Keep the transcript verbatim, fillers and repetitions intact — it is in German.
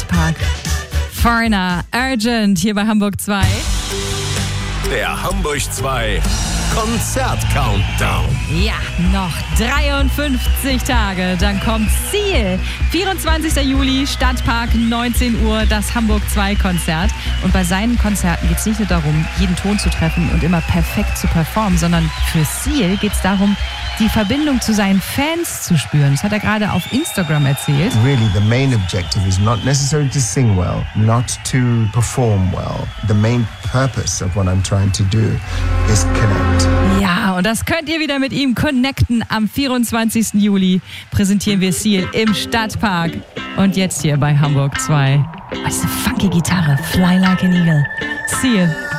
Stadtpark. Foreigner, Urgent, hier bei Hamburg zwei. Der Hamburg zwei Konzert-Countdown. Ja, noch dreiundfünfzig Tage, dann kommt Seal. vierundzwanzigster Juli, Stadtpark, neunzehn Uhr, das Hamburg zwei Konzert. Und bei seinen Konzerten geht es nicht nur darum, jeden Ton zu treffen und immer perfekt zu performen, sondern für Seal geht es darum, die Verbindung zu seinen Fans zu spüren. Das hat er gerade auf Instagram erzählt. Really, the main objective is not necessarily to sing well, not to perform well. The main purpose of what I'm trying to do is connect. Ja, und das könnt ihr wieder mit ihm connecten. Am vierundzwanzigsten Juli präsentieren wir Seal im Stadtpark. Und jetzt hier bei Hamburg zwei. Oh, diese funky Gitarre, Fly Like an Eagle. Seal.